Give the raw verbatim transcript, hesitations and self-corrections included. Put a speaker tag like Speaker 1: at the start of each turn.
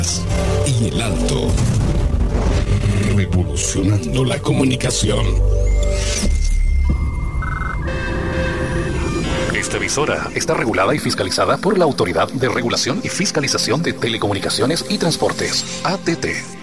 Speaker 1: y el alto. Revolucionando la comunicación.
Speaker 2: Esta emisora está regulada y fiscalizada por la Autoridad de Regulación y Fiscalización de Telecomunicaciones y Transportes, A T T.